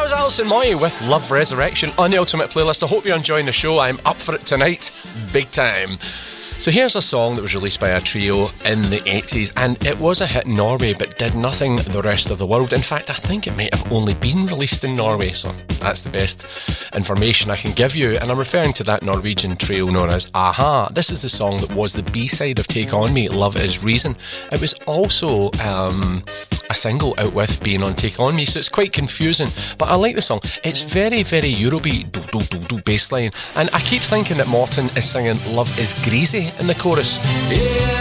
was Alison Moy with Love Resurrection on the Ultimate Playlist. I hope you're enjoying the show. I'm up for it tonight, big time. So here's a song that was released by a trio in the 80s, and it was a hit in Norway but did nothing the rest of the world. In fact, I think it might have only been released in Norway, so that's the best information I can give you. And I'm referring to that Norwegian trio known as a-ha. This is the song that was the B-side of Take On Me, Love Is Reason. It was also a single out with being on Take On Me, so it's quite confusing, but I like the song. It's very, very Eurobeat, do bass line, and I keep thinking that Morten is singing Love Is Greasy in the chorus. Yeah.